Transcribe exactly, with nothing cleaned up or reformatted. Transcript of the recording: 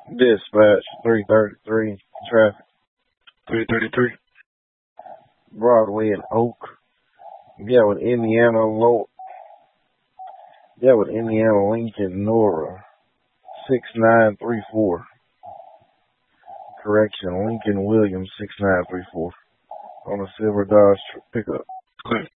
Dispatch three thirty-three traffic. three thirty-three. Broadway and Oak. Yeah, with Indiana Low. Yeah, with Indiana Lincoln Nora. six nine three four. Correction, Lincoln Williams six nine three four. On a silver Dodge pickup. Clear.